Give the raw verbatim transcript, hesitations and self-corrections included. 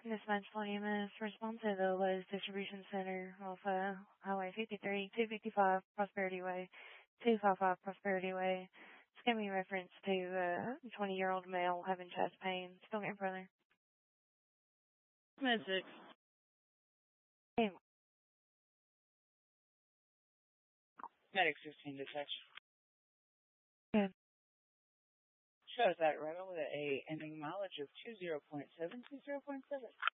This Nashville E M S response to the Lowe's Distribution Center off uh, Highway fifty-three, two fifty-five Prosperity Way, two fifty-five Prosperity Way. It's going to be reference to a uh, twenty-year-old male having chest pain. Still getting further. Med six. Hey. Medic sixteen detection. Good. Shows that rental with a ending mileage of two zero point seven two zero point seven.